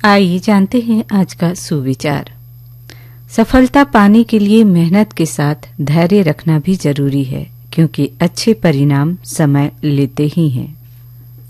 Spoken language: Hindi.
आइए जानते हैं आज का सुविचार। सफलता पाने के लिए मेहनत के साथ धैर्य रखना भी जरूरी है, क्योंकि अच्छे परिणाम समय लेते ही हैं।